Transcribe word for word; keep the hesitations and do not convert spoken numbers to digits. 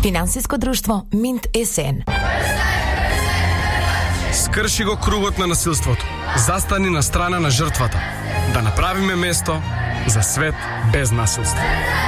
Финансиско друштво Минт ЕСН. Скрши го кругот на насилството. Застани на страна на жртвата. Да направиме место за свет без насилство.